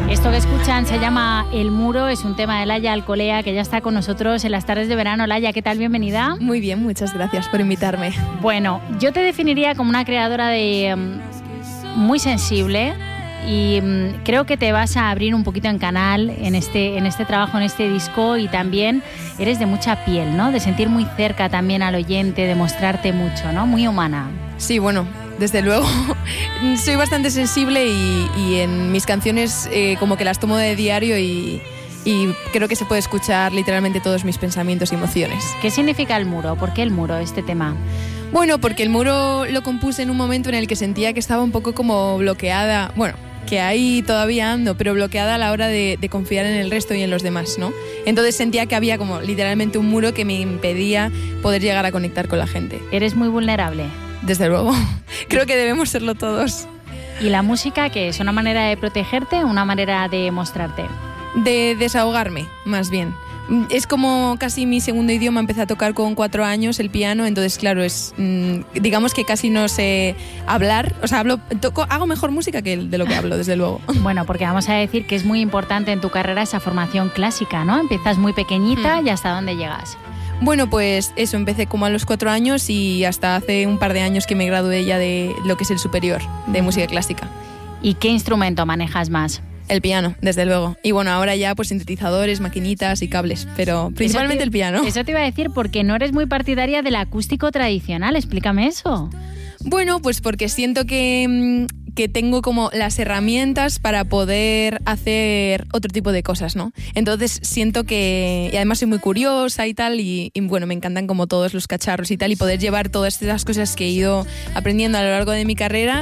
Esto que escuchan se llama El Muro, es un tema de Laia Alcolea, que ya está con nosotros en las tardes de verano. Laia, ¿qué tal? Bienvenida. Muy bien, muchas gracias por invitarme. Bueno, yo te definiría como una creadora de muy sensible y creo que te vas a abrir un poquito en canal en este trabajo, en este disco, y también eres de mucha piel, ¿no? De sentir muy cerca también al oyente, de mostrarte mucho, ¿no? Muy humana. Sí, bueno, desde luego. Soy bastante sensible y en mis canciones como que las tomo de diario y creo que se puede escuchar literalmente todos mis pensamientos y emociones. ¿Qué significa El Muro? ¿Por qué El Muro, este tema? Bueno, porque El Muro lo compuse en un momento en el que sentía que estaba un poco como bloqueada, bueno, que ahí todavía ando, pero bloqueada a la hora de confiar en el resto y en los demás, ¿no? Entonces sentía que había como literalmente un muro que me impedía poder llegar a conectar con la gente. ¿Eres muy vulnerable? Desde luego. Creo que debemos serlo todos. ¿Y la música qué es? ¿Una manera de protegerte o una manera de mostrarte? De desahogarme, más bien. Es como casi mi segundo idioma. Empecé a tocar con 4 años el piano, entonces claro, es digamos que casi no sé hablar, o sea, hago mejor música que de lo que hablo, desde luego. Bueno, porque vamos a decir que es muy importante en tu carrera esa formación clásica, ¿no? Empiezas muy pequeñita y ¿hasta dónde llegas? Bueno, pues eso, empecé como a los 4 años y hasta hace un par de años que me gradué ya de lo que es el superior de música clásica. ¿Y qué instrumento manejas más? El piano, desde luego. Y bueno, ahora ya pues sintetizadores, maquinitas y cables, pero principalmente el piano. Eso te iba a decir, porque no eres muy partidaria del acústico tradicional. Explícame eso. Bueno, pues porque siento que tengo como las herramientas para poder hacer otro tipo de cosas, ¿no? Entonces siento que... Y además soy muy curiosa y tal, y bueno, me encantan como todos los cacharros y tal, y poder llevar todas estas cosas que he ido aprendiendo a lo largo de mi carrera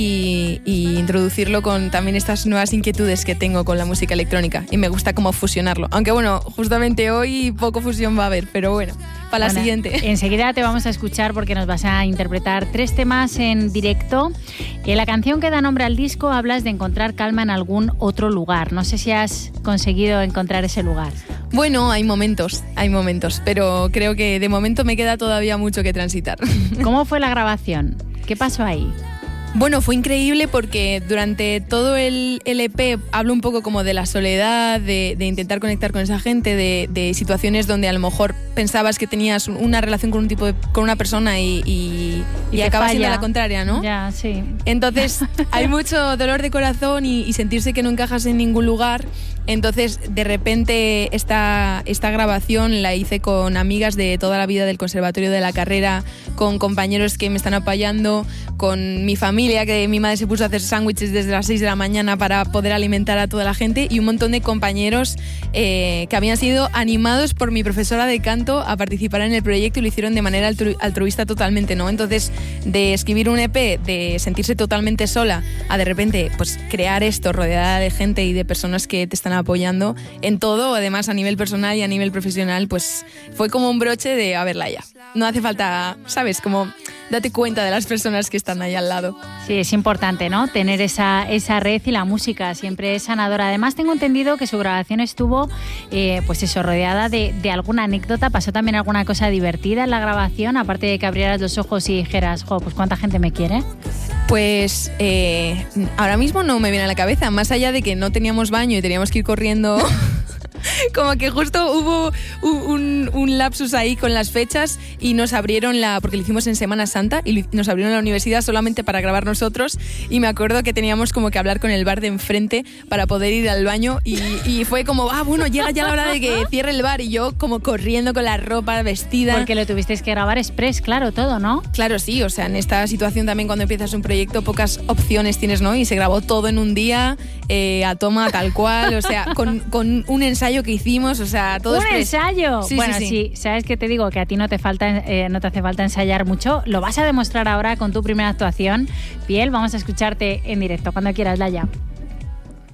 y introducirlo con también estas nuevas inquietudes que tengo con la música electrónica. Y me gusta como fusionarlo. Aunque bueno, justamente hoy poco fusión va a haber, pero bueno, para la siguiente. Enseguida te vamos a escuchar porque nos vas a interpretar 3 temas en directo. En la canción que da nombre al disco hablas de encontrar calma en algún otro lugar. No sé si has conseguido encontrar ese lugar. Bueno, hay momentos, pero creo que de momento me queda todavía mucho que transitar. ¿Cómo fue la grabación? ¿Qué pasó ahí? Bueno, fue increíble porque durante todo el EP hablo un poco como de la soledad, de intentar conectar con esa gente, de situaciones donde a lo mejor pensabas que tenías una relación con con una persona y acaba siendo la contraria, ¿no? Ya, sí. Entonces hay mucho dolor de corazón y sentirse que no encajas en ningún lugar. Entonces, de repente, esta grabación la hice con amigas de toda la vida del conservatorio, de la carrera, con compañeros que me están apoyando, con mi familia, que mi madre se puso a hacer sándwiches desde las 6 de la mañana para poder alimentar a toda la gente, y un montón de compañeros que habían sido animados por mi profesora de canto a participar en el proyecto y lo hicieron de manera altruista totalmente, ¿no? Entonces, de escribir un EP, de sentirse totalmente sola, a de repente pues crear esto rodeada de gente y de personas que te están apoyando en todo, además a nivel personal y a nivel profesional, pues fue como un broche de, a ver, Laia, no hace falta, ¿sabes? Como date cuenta de las personas que están ahí al lado. Sí, es importante, ¿no? Tener esa red, y la música siempre es sanadora. Además, tengo entendido que su grabación estuvo, pues eso, rodeada de alguna anécdota. ¿Pasó también alguna cosa divertida en la grabación? Aparte de que abrieras los ojos y dijeras, jo, pues ¿cuánta gente me quiere? Pues ahora mismo no me viene a la cabeza, más allá de que no teníamos baño y teníamos que ir corriendo. Como que justo hubo un lapsus ahí con las fechas y nos abrieron porque lo hicimos en Semana Santa y nos abrieron la universidad solamente para grabar nosotros, y me acuerdo que teníamos como que hablar con el bar de enfrente para poder ir al baño y fue como, bueno, llega ya la hora de que cierre el bar, y yo como corriendo con la ropa vestida. Porque lo tuvisteis que grabar express, claro, todo, ¿no? Claro, sí, o sea, en esta situación también cuando empiezas un proyecto pocas opciones tienes, ¿no? Y se grabó todo en un día, a toma tal cual, o sea, con un ensayo que hicimos, o sea, todo ¿Un ensayo? Sí, bueno, sí. Sabes que te digo que a ti no te hace falta ensayar mucho. Lo vas a demostrar ahora con tu primera actuación. Piel, vamos a escucharte en directo cuando quieras, Laia.